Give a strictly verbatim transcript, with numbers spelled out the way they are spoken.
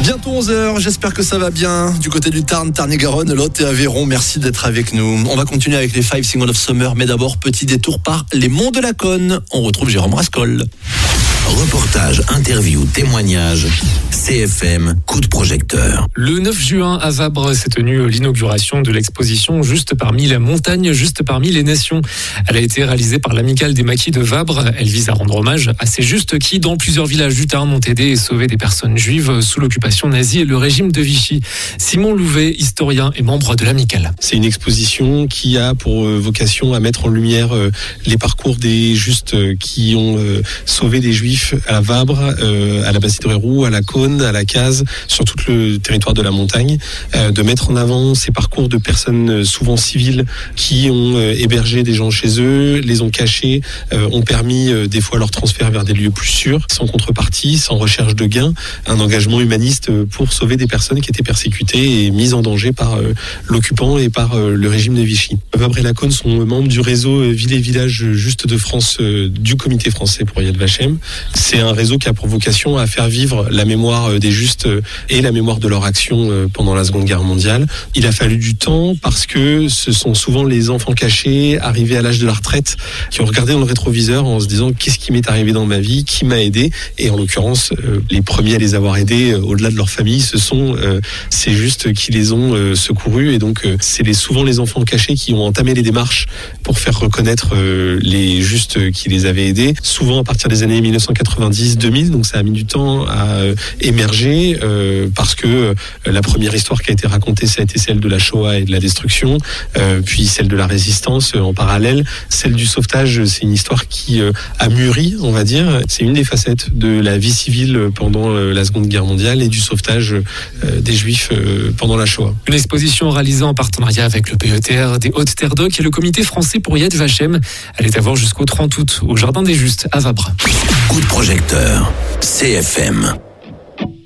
Bientôt onze heures, j'espère que ça va bien. Du côté du Tarn, Tarn-et-Garonne, Lot et Aveyron, merci d'être avec nous. On va continuer avec les Five Singles of Summer, mais d'abord, petit détour par les Monts de la Conne. On retrouve Jérôme Rascol. Reportage, interview, témoignage, C F M, coup de projecteur. Le neuf juin à Vabre s'est tenue l'inauguration de l'exposition Juste parmi la montagne, juste parmi les nations. Elle a été réalisée par l'Amicale des Maquis de Vabre. Elle vise à rendre hommage à ces justes qui, dans plusieurs villages du Tarn, ont aidé et sauvé des personnes juives sous l'occupation nazie et le régime de Vichy. Simon Louvet, historien et membre de l'Amicale. C'est une exposition qui a pour vocation à mettre en lumière les parcours des justes qui ont sauvé des juifs à Vabre, euh, à la Basse-Hydrérou, à la Cône, à la Case, sur tout le territoire de la montagne, euh, de mettre en avant ces parcours de personnes souvent civiles qui ont euh, hébergé des gens chez eux, les ont cachés, euh, ont permis euh, des fois leur transfert vers des lieux plus sûrs, sans contrepartie, sans recherche de gains, un engagement humaniste pour sauver des personnes qui étaient persécutées et mises en danger par euh, l'occupant et par euh, le régime de Vichy. Vabre et la Cône sont membres du réseau euh, Villes et Villages Justes de France euh, du Comité français pour Yad Vashem. C'est un réseau qui a pour vocation à faire vivre la mémoire des justes et la mémoire de leur action pendant la Seconde Guerre mondiale. Il a fallu du temps parce que ce sont souvent les enfants cachés, arrivés à l'âge de la retraite, qui ont regardé dans le rétroviseur en se disant qu'est-ce qui m'est arrivé dans ma vie, qui m'a aidé. Et en l'occurrence, les premiers à les avoir aidés, au-delà de leur famille, ce sont ces justes qui les ont secourus. Et donc, c'est les, souvent les enfants cachés qui ont entamé les démarches pour faire reconnaître les justes qui les avaient aidés. Souvent à partir des années mille neuf cent quatre-vingt-dix deux mille, donc ça a mis du temps à euh, émerger euh, parce que euh, la première histoire qui a été racontée, ça a été celle de la Shoah et de la destruction, euh, puis celle de la résistance euh, en parallèle. Celle du sauvetage, c'est une histoire qui euh, a mûri, on va dire. C'est une des facettes de la vie civile pendant euh, la Seconde Guerre mondiale et du sauvetage euh, des Juifs euh, pendant la Shoah. Une exposition réalisée en partenariat avec le P E T R des Hautes-Terres d'Oc et le Comité français pour Yad Vashem. Elle est à voir jusqu'au trente août au Jardin des Justes à Vabre. Coup de projecteur, C F M.